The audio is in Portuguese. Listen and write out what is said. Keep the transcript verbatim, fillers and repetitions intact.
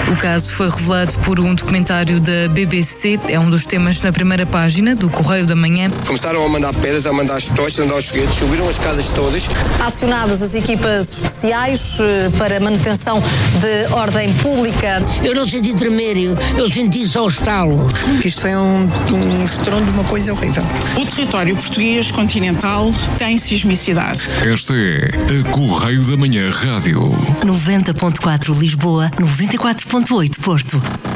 O caso foi revelado por um documentário da B B C. É um dos temas na primeira página do Correio da Manhã. Começaram a mandar pedras, a mandar as tochas, a mandar os foguetes, subiram as casas todas. Acionadas as equipas especiais para manutenção de ordem pública. Eu não senti tremer, eu senti só o estalo. Isto foi um, um estrondo, uma coisa horrível. O território português continental tem sismicidade. Esta é a Correio da Manhã Rádio. noventa ponto quatro Lisboa, noventa e quatro ponto oito Porto.